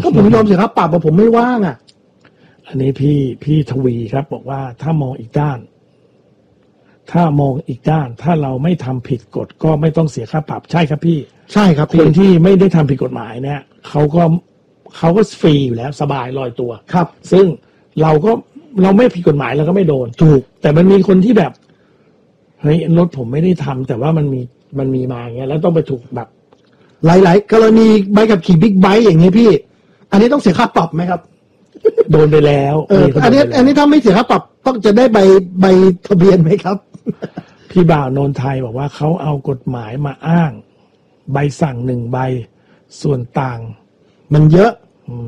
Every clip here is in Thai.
ก็ผมยอมเสียค่าปรับแต่ผมไม่ว่างอ่ะอันนี้พี่ทวีครับบอกว่าถ้ามองอีกด้าน ถ้าเราไม่ทำผิดกฎก็ไม่ต้องเสียค่าปรับใช่ครับพี่ใช่ครับคนที่ไม่ได้ทำผิดกฎหมายเนี่ยเขาก็ฟรีอยู่แล้วสบายลอยตัวครับซึ่งเราไม่ผิดกฎหมายเราก็ไม่โดนถูกแต่มันมีคนที่แบบเฮ้ยรถผมไม่ได้ทำแต่ว่ามันมีมาอย่างเงี้ยแล้วต้องไปถูกแบบหลายๆกรณีใบขับขี่บิ๊กไบค์อย่างเงี้ยพี่อันนี้ต้องเสียค่าปรับไหมครับโดนไปแล้วอันนี้ถ้าไม่เสียค่าปรับต้องจะได้ใบทะเบียนไหมครับพี่บ่าวโนนไทยบอกว่าเขาเอากฎหมายมาอ้างใบสั่ง1 ใบส่วนต่างมันเยอะ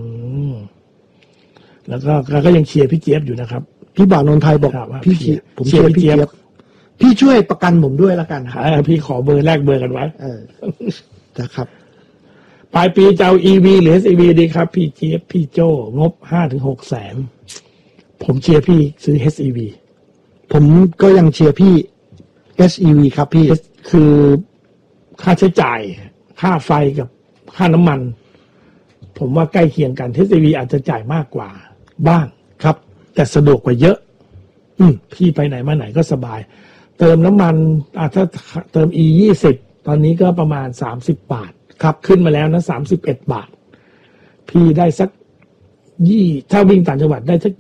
แล้วก็ยังเชียร์พี่เจี๊ยบอยู่นะครับพี่บ่าวโนนไทยบอกพี่ผมเชียร์พี่เจี๊ยบพี่ช่วยประกันผมด้วยละกันพี่ขอเบอร์แลกเบอร์กันไว้นะครับปลายปีจะเอา EV หรือ SEV ดีครับพี่เจี๊ยบพี่โจ้งบ 5-6 แสนผมเชียร์พี่ซื้อ SEV ผมก็ยังเชียร์พี่ SEV ครับพี่คือค่าใช้จ่ายค่าไฟกับค่าน้ำมันผมว่าใกล้เคียงกัน SEV อาจจะจ่ายมากกว่าบ้างครับแต่สะดวกกว่าเยอะพี่ไปไหนมาไหนก็สบายเติมน้ำมันถ้าเติม E20 ตอนนี้ก็ประมาณ30 บาทครับขึ้นมาแล้วนะ31 บาทพี่ได้สักถ้าวิ่งต่างจังหวัดได้สัก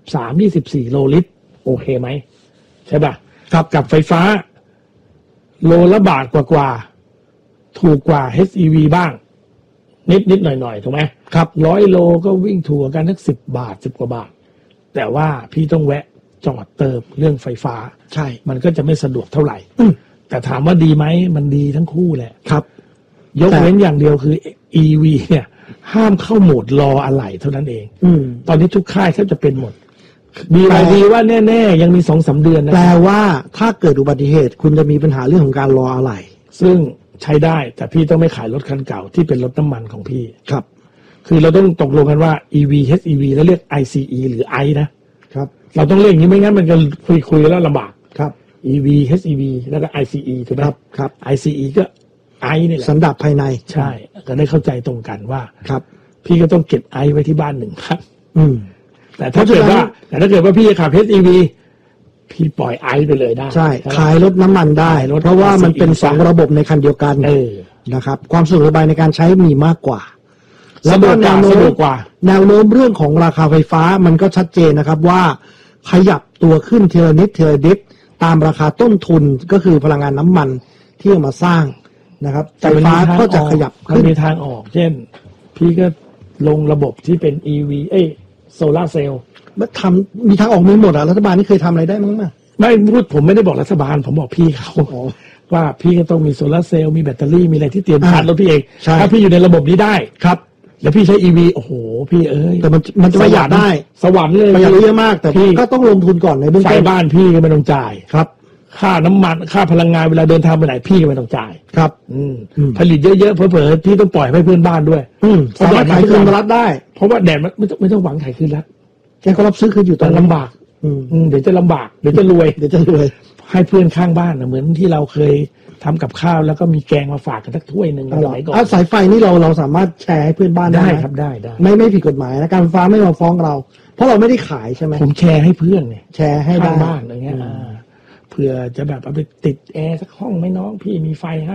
23-24 โลลิตรโอเคไหมใช่ป่ะครับกับไฟฟ้าโลละบาทกว่าถูกกว่า HEV บ้างนิดหน่อยถูกไหมครับ100 โลก็วิ่งถูกกันสัก10 บาท10 กว่าบาทแต่ว่าพี่ต้องแวะจอดเติมเรื่องไฟฟ้าใช่มันก็จะไม่สะดวกเท่าไหร่แต่ถามว่าดีไหมมันดีทั้งคู่แหละครับยกเว้นอย่างเดียวคือ EV เนี่ยห้ามเข้าโหมดรออะไหล่เท่านั้นเองตอนนี้ทุกค่ายแทบจะเป็นหมดดีว่าแน่ๆยังมี 2-3 เดือนนะแปลว่าถ้าเกิดอุบัติเหตุคุณจะมีปัญหาเรื่องของการรออะไหล่ซึ่งใช้ได้แต่พี่ต้องไม่ขายรถคันเก่าที่เป็นรถน้ำมันของพี่ครับคือเราต้องตกลงกันว่า EV HEV แล้วเรียก ICE หรือ I นะครับเราต้องเรียกอย่างนี้ไม่งั้นมันจะคุยแล้วลำบากครับ EV HEV แล้วก็ ICE ถูกไหมครับ ICE ก็ I นี่แหละสันดาปภายในใช่ก็ได้เข้าใจตรงกันว่าครับพี่ก็ต้องเก็บ I ไว้ที่บ้าน1 ครับแต่ถ้าเกิดว่าพี่จะขับ HEV พี่ปล่อย I ไปเลยได้ใช่ขายรถน้ำมันได้เพราะว่ามันเป็น2 ระบบในคันเดียวกันนะครับความสะดวกสบายในการใช้มีมากกว่าแล้วก็แนวโน้มเรื่องของราคาไฟฟ้ามันก็ชัดเจนนะครับว่าขยับตัวขึ้นเทเลนิดตามราคาต้นทุนก็คือพลังงานน้ำมันที่เอามาสร้างนะครับไฟฟ้าก็จะขยับขึ้นมีทางออกเช่นพี่ก็ลงระบบที่เป็น EV โซลาร์เซลล์มีทางออกมีหมดรัฐบาลนี่เคยทำอะไรได้มั้งมั้ยไม่พูดผมไม่ได้บอกรัฐบาลผมบอกพี่เขาว่าพี่ก็ต้องมีโซลาร์เซลล์มีแบตเตอรี่มีอะไรที่เตรียมชาร์จรถพี่เองถ้าพี่อยู่ในระบบนี้ได้ครับแล้วพี่ใช้ EV โอ้โหพี่แต่มันจะประหยัดได้สวรรค์เลยประหยัดเยอะมากแต่พี่ก็ต้องลงทุนก่อนในเบื้องต้นไฟบ้านพี่ก็ไม่ต้องจ่ายครับค่าน้ำมันค่าพลังงานเวลาเดินทางไปไหนพี่ก็ไม่ต้องจ่ายครับผลิตเยอะๆเผลอๆพี่ต้องปล่อยให้เพื่อนบ้านด้วยสามารถขายคืนรัฐได้เพราะว่าแดดไม่ต้องหวังขายคืนรัฐแกก็รับซื้อคืนอยู่ตอนลำบากเดี๋ยวจะลำบากเดี๋ยวจะรวยให้เพื่อนข้างบ้านเหมือนที่เราเคยทำกับข้าวแล้วก็มีแกงมาฝากกันสักถ้วยหนึ่งสมัยก่อนสายไฟนี่เราสามารถแชร์ให้เพื่อนบ้านได้ครับได้ไม่ผิดกฎหมายนะการไฟฟ้าไม่มาฟ้องเราเพราะเราไม่ได้ขายใช่ไหมผมแชร์ให้เพื่อนเนี่ยแชร์ให้ได้บ้านอะไรเงี้ยเผื่อจะแบบเอาไปติดแอร์สักห้องไหมน้องพี่มีไฟให้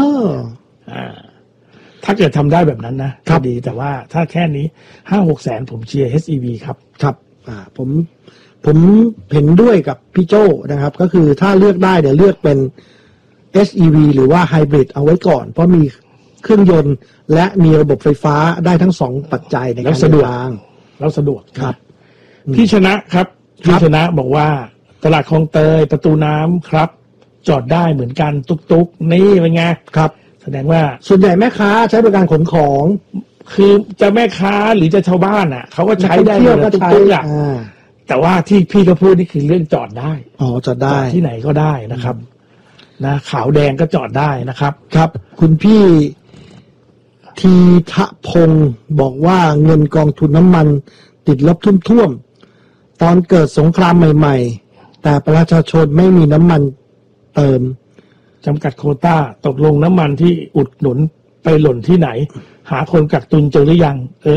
ถ้าเกิดทำได้แบบนั้นนะก็ดีแต่ว่าถ้าแค่นี้ 5-6 แสนผมเชียร์ HEV ครับผมเห็นด้วยกับพี่โจ้นะครับก็คือถ้าเลือกได้เดี๋ยวเลือกเป็น SEV หรือว่าไฮบริดเอาไว้ก่อนเพราะมีเครื่องยนต์และมีระบบไฟฟ้าได้ทั้ง2ปัจจัยในการเดินทางแล้วสะดวกครับพี่ชนะครับพี่ชนะบอกว่าตลาดคลองเตยประตูน้ำครับจอดได้เหมือนกันตุ๊กนี่เป็นไงครับแสดงว่าส่วนใหญ่แม่ค้าใช้บริการขนของคือจะแม่ค้าหรือจะชาวบ้านอ่ะเขาก็ใช้ได้ตุ๊กแต่ว่าที่พี่ก็พูดนี่คือเรื่องจอดได้จอดได้ที่ไหนก็ได้นะครับนะขาวแดงก็จอดได้นะครับครับคุณพี่ทีทะพงศ์บอกว่าเงินกองทุนน้ำมันติดลบท่วมตอนเกิดสงครามใหม่ๆแต่ประชาชนไม่มีน้ำมันเติมจำกัดโควต้าตกลงน้ำมันที่อุดหนุนไปหล่นที่ไหนหาคนกักตุนเจอหรือยัง